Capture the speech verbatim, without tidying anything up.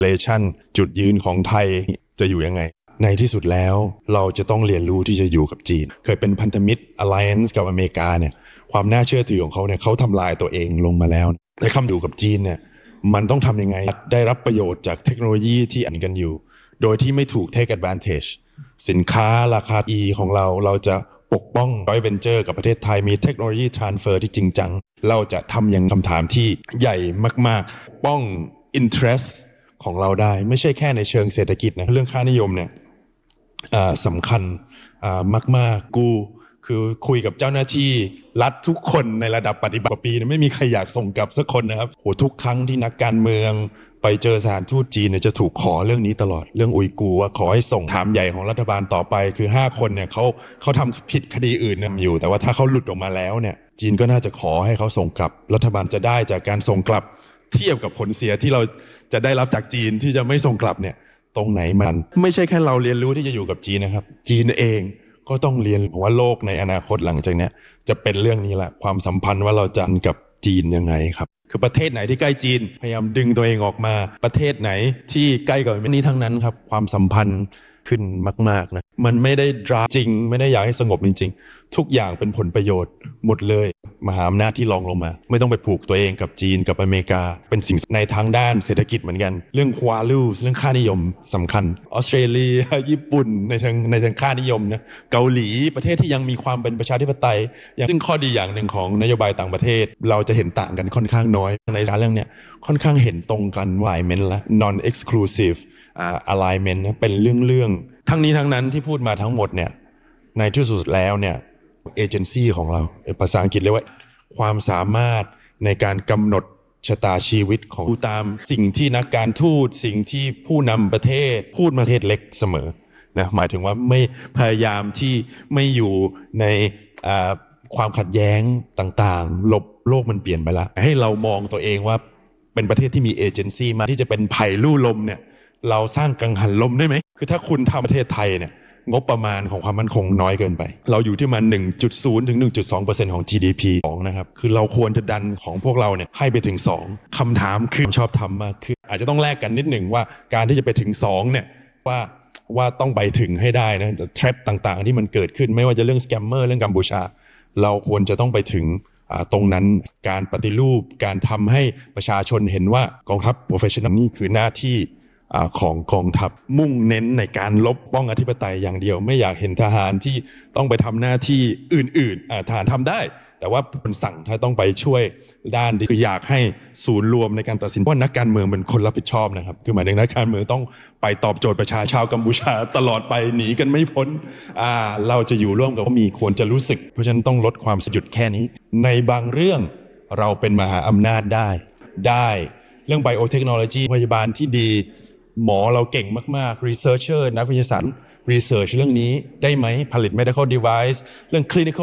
relation จุดยืนของไทยจะอยู่ยังไงในที่สุดแล้วเราจะต้องเรียนรู้ที่จะอยู่กับจีนเคยเป็นพันธมิตร alliance กับอเมริกาเนี่ยความน่าเชื่อถือของเขาเนี่ยเขาทำลายตัวเองลงมาแล้วในคำอยู่กับจีนเนี่ยมันต้องทำยังไงได้รับประโยชน์จากเทคโนโลยีที่อันกันอยู่โดยที่ไม่ถูก take advantage สินค้าราคา E ของเราเราจะปกป้อง joint venture กับประเทศไทยมีเทคโนโลยี transfer ที่จริงจังเราจะทำอย่างคำถามที่ใหญ่มากๆปกป้อง interest ของเราได้ไม่ใช่แค่ในเชิงเศรษฐกิจนะเรื่องค่านิยมเนี่ยสำคัญมากๆกูคือคุยกับเจ้าหน้าที่รัฐทุกคนในระดับปฏิบัติปีไม่มีใครอยากส่งกลับสักคนนะครับโหทุกครั้งที่นักการเมืองไปเจอสถานทูตจีนเนี่ยจะถูกขอเรื่องนี้ตลอดเรื่องอุยกูร์ว่าขอให้ส่งถามใหญ่ของรัฐบาลต่อไปคือห้าคนเนี่ยเขาเขาทำผิดคดีอื่นนำอยู่แต่ว่าถ้าเขาหลุดออกมาแล้วเนี่ยจีนก็น่าจะขอให้เขาส่งกลับรัฐบาลจะได้จากการส่งกลับเทียบกับผลเสียที่เราจะได้รับจากจีนที่จะไม่ส่งกลับเนี่ยตรงไหนมันไม่ใช่แค่เราเรียนรู้ที่จะอยู่กับจีนนะครับจีนเองก็ต้องเรียนว่าโลกในอนาคตหลังจากนี้จะเป็นเรื่องนี้แหละความสัมพันธ์ว่าเราจะกับจีนยังไงครับคือประเทศไหนที่ใกล้จีนพยายามดึงตัวเองออกมาประเทศไหนที่ใกล้กับนี้ทั้งนั้นครับความสัมพันธ์ขึ้นมากๆนะมันไม่ได้ดราจริงไม่ได้อยากให้สงบจริงๆทุกอย่างเป็นผลประโยชน์หมดเลยมหาอำนาจที่รองลงมาไม่ต้องไปผูกตัวเองกับจีนกับอเมริกาเป็นสิ่งในทางด้านเศรษฐกิจเหมือนกันเรื่อง values เรื่องค่านิยมสำคัญออสเตรเลียญี่ปุ่นในทางในทางค่านิยมนะเกาหลีประเทศที่ยังมีความเป็นประชาธิปไตยซึ่งข้อดีอย่างหนึ่งของนโยบายต่างประเทศเราจะเห็นต่างกันค่อนข้างน้อยในเรื่องเนี้ยค่อนข้างเห็นตรงกัน alignment และ non exclusive alignment นะเป็นเรื่องๆทั้งนี้ทั้งนั้นที่พูดมาทั้งหมดเนี่ยในที่สุดแล้วเนี่ยเอเจนซี่ของเราภาษาอังกฤษเรียกว่าความสามารถในการกำหนดชะตาชีวิตของผู้ตามสิ่งที่นักการทูตสิ่งที่ผู้นำประเทศพูดประเทศเล็กเสมอนะหมายถึงว่าไม่พยายามที่ไม่อยู่ในความขัดแย้งต่างๆลบโลกมันเปลี่ยนไปแล้วให้เรามองตัวเองว่าเป็นประเทศที่มีเอเจนซี่มาที่จะเป็นไผ่ลู่ลมเนี่ยเราสร้างกังหันลมได้ไหมคือถ้าคุณทำประเทศไทยเนี่ยงบประมาณของความมั่นคงน้อยเกินไปเราอยู่ที่มัน หนึ่งจุดศูนย์ ถึง หนึ่งจุดสองเปอร์เซ็นต์ ของ จี ดี พี สองนะครับคือเราควรจะดันของพวกเราเนี่ยให้ไปถึงสองคำถามคือชอบทำมากคืออาจจะต้องแลกกันนิดหนึ่งว่าการที่จะไปถึงสองเนี่ยว่าว่าต้องไปถึงให้ได้นะแทรปต่างๆที่มันเกิดขึ้นไม่ว่าจะเรื่องสแกมเมอร์เรื่องกัมพูชาเราควรจะต้องไปถึงตรงนั้นการปฏิรูปการทำให้ประชาชนเห็นว่ากองทัพโปรเฟชชั่นอลนี่คือหน้าที่ของกองทัพมุ่งเน้นในการลบป้องอธิปไตยอย่างเดียวไม่อยากเห็นทหารที่ต้องไปทำหน้าที่อื่นๆทหารทำได้แต่ว่าคนสั่งถ้าต้องไปช่วยด้านคืออยากให้ศูนย์รวมในการตัดสินว่านักการเมืองเป็นคนรับผิดชอบนะครับคือหมายถึงนักการเมืองต้องไปตอบโจทย์ประชาชาวกัมพูชาตลอดไปหนีกันไม่พ้นอ่าเราจะอยู่ร่วมกับมีควรจะรู้สึกเพราะฉะนั้นต้องลดความสยุดแค่นี้ในบางเรื่องเราเป็นมหาอำนาจได้ได้เรื่องไบโอเทคโนโลยีพยาบาลที่ดีหมอเราเก่งมากๆ researcher นักวิทยาศาสตร์ research เรื่องนี้ได้ไหมผลิต medical device เรื่อง clinical